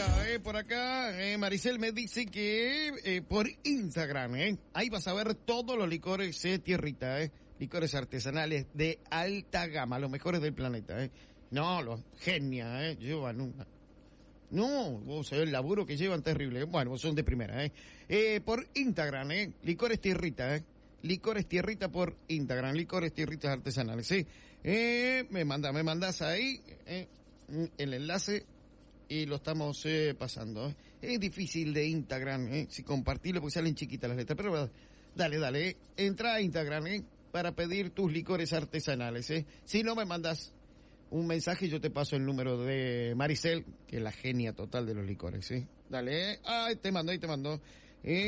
por acá, Maricel me dice que por Instagram, ahí vas a ver todos los licores tierrita, licores artesanales de alta gama, los mejores del planeta, No, los genias, llevan una... No, vos sabés el laburo que llevan terrible, bueno, vos son de primera, por Instagram, licores tierrita, licores tierrita por Instagram, licores tierritas artesanales, me mandas ahí, el enlace, y lo estamos pasando. Es difícil de Instagram, si compartirlo porque salen chiquitas las letras, pero dale, entra a Instagram, para pedir tus licores artesanales, Si no me mandas un mensaje, yo te paso el número de Maricel, que es la genia total de los licores, Dale, ahí te mando.